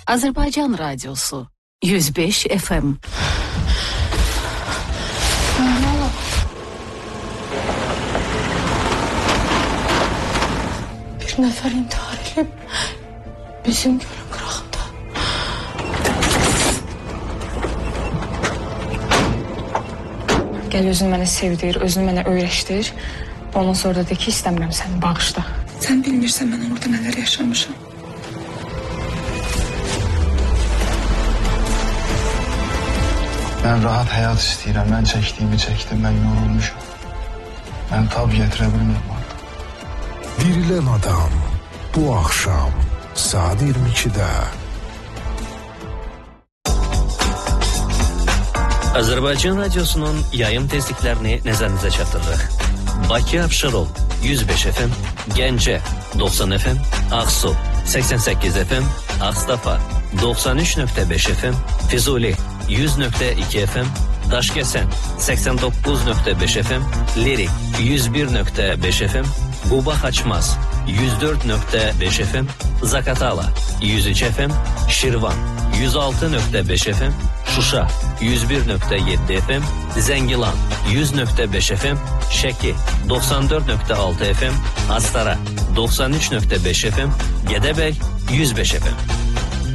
Azərbaycan Radiosu 105 FM. Bir nəfər intihar edib bizim gölün qırağında. Gəl özün mənə sevdir, özün mənə öyrəşdir. Ondan sonra da de ki, istəmirəm səni bağışla. Sən bilmirsən mən orada nələr yaşamışam. Mən rahat həyat istəyirəm, mən çəkdiyimi çəkdim, mən yorulmuşum. Mən tab gətirə bilmirəm artıq. Dirilən adam bu axşam saat 22'də. Azərbaycan Radiosunun yayım tezliklərini nəzərinizə çatdırırıq. Bakı Abşeron 105 FM, Gəncə 90 FM, Ağsu 88 FM, Ağstafa 93.5 FM, Füzuli 100.2 FM, Daşkəsən 89.5 FM, Lirik 101.5 FM, Quba Xaçmaz 104.5 FM, Zakatala 103 FM, Şirvan 106.5 FM, Şuşa 101.7 FM, Zəngilan 100.5 FM, Şəki 94.6 FM, Astara 93.5 FM, Gədəbəy 105 FM.